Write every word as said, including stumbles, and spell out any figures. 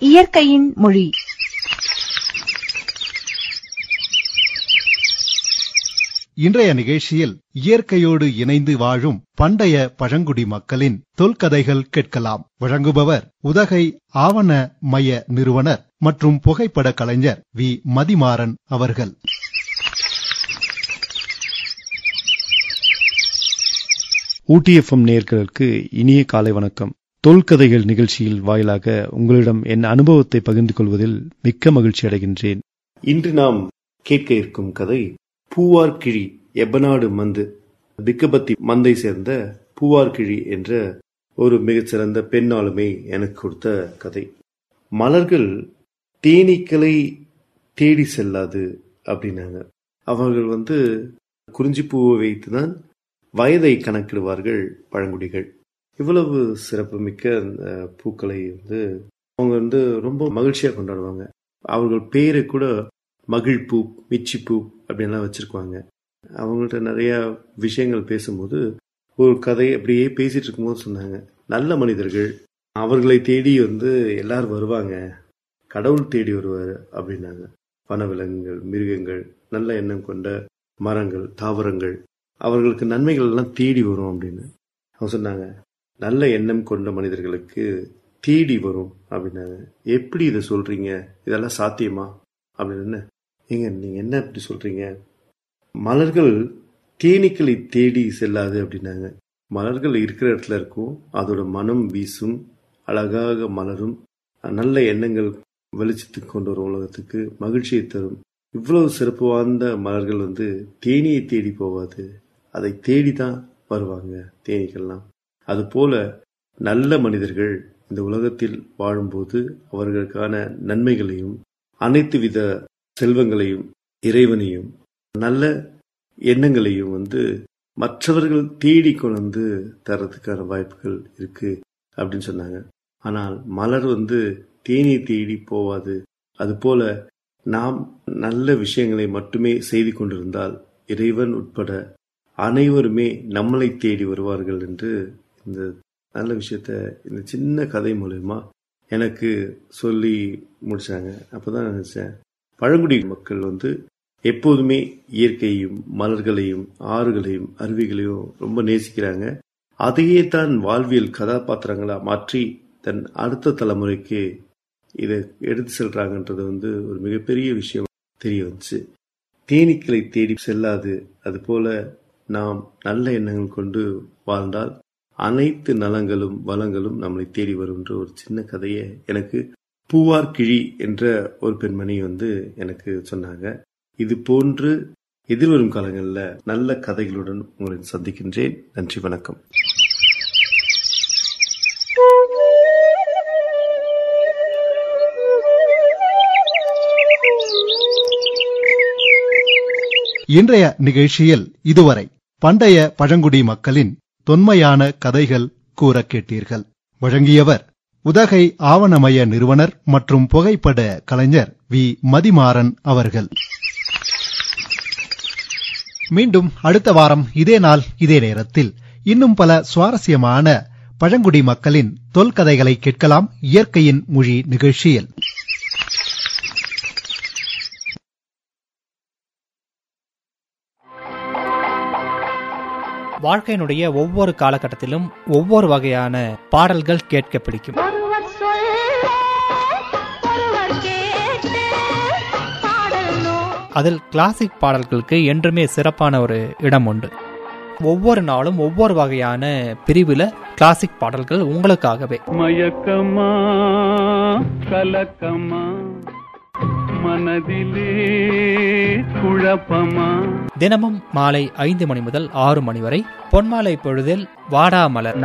இயற்கையின் மொழி. இன்றைய நிகழ்ச்சியில் இயற்கையோடு இணைந்து வாழும் பண்டைய பழங்குடி மக்களின் தொல்கதைகள் கேட்கலாம். வழங்குபவர் உதகை ஆவண மைய நிறுவனர் மற்றும் புகைப்பட கலைஞர் வி மதிமாறன் அவர்கள். ஊட்டி எஃப்எம் நேயர்களுக்கு இனிய காலை வணக்கம். தொல்கதைகள் நிகழ்ச்சியில் வாயிலாக உங்களிடம் என் அனுபவத்தை பகிர்ந்து கொள்வதில் மிக்க மகிழ்ச்சி அடைகின்றேன். இன்று நாம் கேட்க இருக்கும் கதை பூவார்கிழி எபனாடு மந்து பிக்கபத்தி மந்தை சேர்ந்த பூவார்கிழி என்ற ஒரு மிகச்சிறந்த பெண் ஆளுமை எனக்கு கொடுத்த கதை. மலர்கள் தேனீக்களை தேடி செல்லாது அப்படின்னாங்க. அவர்கள் வந்து குறிஞ்சிப்பூவை வைத்துதான் வயதை கணக்கிடுவார்கள் பழங்குடிகள். இவ்வளவு சிறப்புமிக்க அந்த பூக்களை வந்து அவங்க வந்து ரொம்ப மகிழ்ச்சியா கொண்டாடுவாங்க. அவர்கள் பேரை கூட மகிழ்பூ, மிச்சிப்பூ அப்படின்லாம் வச்சிருக்குவாங்க. அவங்கள்ட்ட நிறைய விஷயங்கள் பேசும்போது ஒரு கதை அப்படியே பேசிட்டு இருக்கும்போது சொன்னாங்க, நல்ல மனிதர்கள் அவர்களை தேடி வந்து எல்லாரும் வருவாங்க, கடவுள் தேடி வருவார் அப்படின்னாங்க. வனவிலங்குகள், மிருகங்கள், நல்ல எண்ணம் கொண்ட மரங்கள், தாவரங்கள் அவர்களுக்கு நன்மைகள் எல்லாம் தேடி வரும் அப்படின்னு அவங்க சொன்னாங்க. நல்ல எண்ணம் கொண்ட மனிதர்களுக்கு தேடி வரும் அப்படின்னாங்க. எப்படி இதை சொல்றீங்க, இதெல்லாம் சாத்தியமா அப்படின்னு. ஏங்க நீங்க என்ன இப்படி சொல்றீங்க, மலர்கள் தேனீக்களை தேடி செல்லாது அப்படின்னாங்க. மலர்கள் இருக்கிற இடத்துல இருக்கும், அதோட மனம் வீசும், அழகாக மலரும், நல்ல எண்ணங்கள் வெளிச்சத்துக்கு கொண்டு வரும், உலகத்துக்கு மகிழ்ச்சியை தரும். இவ்வளவு சிறப்பு வாய்ந்த மலர்கள் வந்து தேனியை தேடி போவாது, அதை தேடிதான் வருவாங்க தேனீக்கள்லாம். அது போல நல்ல மனிதர்கள் இந்த உலகத்தில் வாழும்போது அவர்களுக்கான நன்மைகளையும் அனைத்து வித செல்வங்களையும் இறைவனையும் நல்ல எண்ணங்களையும் வந்து மற்றவர்கள் தேடி கொண்டு வந்து தர்றதுக்கான வாய்ப்புகள் இருக்கு அப்படின்னு சொன்னாங்க. ஆனால் மலர் வந்து தேனி தேடி போவாது. அது போல நாம் நல்ல விஷயங்களை மட்டுமே செய்து கொண்டிருந்தால் இறைவன் உட்பட அனைவருமே நம்மளை தேடி வருவார்கள் என்று இந்த நல்ல விஷயத்த இந்த சின்ன கதை மூலமா எனக்கு சொல்லி முடிச்சாங்க. அப்பதான் நினைச்சேன், பழங்குடி மக்கள் வந்து எப்போதுமே இயற்கையும் மலர்களையும் ஆறுகளையும் அருவிகளையும் ரொம்ப நேசிக்கிறாங்க. அதையே தான் வாழ்வியல் கதாபாத்திரங்களா மாற்றி தன் அடுத்த தலைமுறைக்கு இதை எடுத்து செல்றாங்கன்றது வந்து ஒரு மிகப்பெரிய விஷயம் தெரிய வந்துச்சு. தேனீக்களை தேடி செல்லாது, அது போல நாம் நல்ல எண்ணங்கள் கொண்டு வாழ்ந்தால் அனைத்து நலங்களும் வளங்களும் நம்மளை தேடி வரும் என்ற ஒரு சின்ன கதையை எனக்கு பூவார்கிழி என்ற ஒரு பெண்மணி வந்து எனக்கு சொன்னாங்க. இது போன்று எதிர்வரும் காலங்களில் நல்ல கதைகளுடன் உங்களை சந்திக்கின்றேன். நன்றி, வணக்கம். இன்றைய நிகழ்ச்சியில் இதுவரை பண்டைய பழங்குடி மக்களின் தொன்மையான கதைகள் கூற கேட்டீர்கள். வழங்கியவர் உதகை ஆவணமய நிறுவனர் மற்றும் புகைப்பட கலைஞர் வி மதிமாறன் அவர்கள். மீண்டும் அடுத்த வாரம் இதே நாள் இதே நேரத்தில் இன்னும் பல சுவாரஸ்யமான பழங்குடி மக்களின் தொல்கதைகளை கேட்கலாம். இயற்கையின் மொழி நிகழ்ச்சியில் வாழ்க்கையினுடைய ஒவ்வொரு காலகட்டத்திலும் ஒவ்வொரு வகையான பாடல்கள் கேட்க பிடிக்கும். அதில் கிளாசிக் பாடல்களுக்கு என்றுமே சிறப்பான ஒரு இடம் உண்டு. ஒவ்வொரு நாளும் ஒவ்வொரு வகையான பிரிவுல கிளாசிக் பாடல்கள் உங்களுக்காகவே. மயக்கமா கலக்கமா மனதிலே குழப்பமா. தினமும் மாலை ஐந்து மணி முதல் ஆறு மணி வரை பொன்மாலை பொழுதில் வாடாமலர்